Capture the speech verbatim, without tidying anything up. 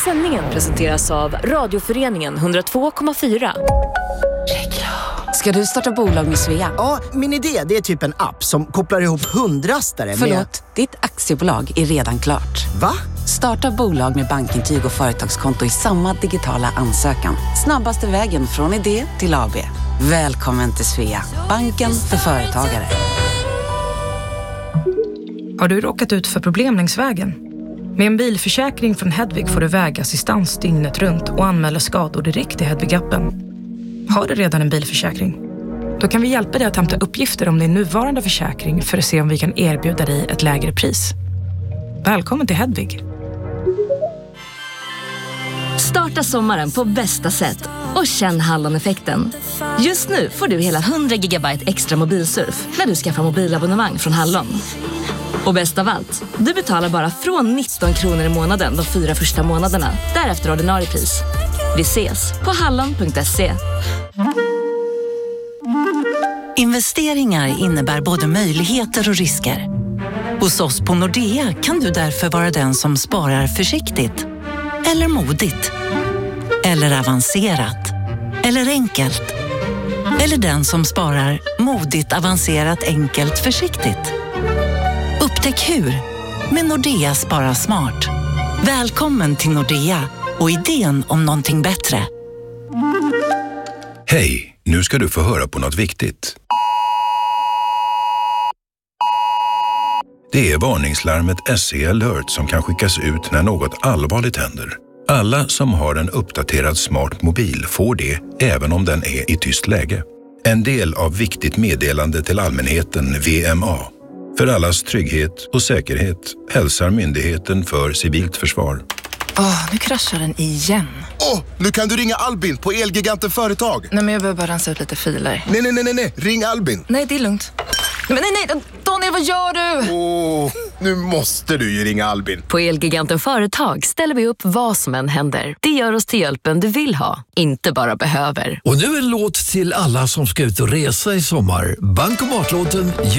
sändningen presenteras av Radioföreningen hundratvå komma fyra. Ska du starta bolag med Svea? Ja, min idé det är typ en app som kopplar ihop hundrastare med... Förlåt, ditt aktiebolag är redan klart. Va? Starta bolag med bankintyg och företagskonto i samma digitala ansökan. Snabbaste vägen från idé till A B. Välkommen till Svea, banken för företagare. Har du råkat ut för problem längs vägen? Med en bilförsäkring från Hedvig får du vägassistans dygnet runt och anmäla skador direkt i Hedvig-appen. Har du redan en bilförsäkring? Då kan vi hjälpa dig att hämta uppgifter om din nuvarande försäkring för att se om vi kan erbjuda dig ett lägre pris. Välkommen till Hedvig. Starta sommaren på bästa sätt och känn Hallon-effekten. Just nu får du hela hundra gigabyte extra mobilsurf när du skaffar mobilabonnemang från Hallon. Och bäst av allt, du betalar bara från nitton kronor i månaden de fyra första månaderna. Därefter ordinarie pris. Vi ses på hallon punkt se. Investeringar innebär både möjligheter och risker. Hos oss på Nordea kan du därför vara den som sparar försiktigt. Eller modigt. Eller avancerat. Eller enkelt. Eller den som sparar modigt, avancerat, enkelt, försiktigt. Upptäck hur med Nordea Spara Smart. Välkommen till Nordea och idén om någonting bättre. Hej, nu ska du få höra på något viktigt. Det är varningslarmet S C Alert som kan skickas ut när något allvarligt händer. Alla som har en uppdaterad smart mobil får det även om den är i tyst läge. En del av viktigt meddelande till allmänheten V M A. För allas trygghet och säkerhet hälsar Myndigheten för civilt försvar. Åh, oh, nu kraschar den igen. Åh, oh, nu kan du ringa Albin på Elgiganten Företag. Nej, men jag behöver bara rensa ut lite filer. Nej, nej, nej, nej, nej. Ring Albin. Nej, det är lugnt. Men nej, nej, Daniel, vad gör du? Åh, oh, nu måste du ju ringa Albin. På Elgiganten Företag ställer vi upp vad som än händer. Det gör oss till hjälpen du vill ha, inte bara behöver. Och nu en låt till alla som ska ut och resa i sommar. Bankomatlåten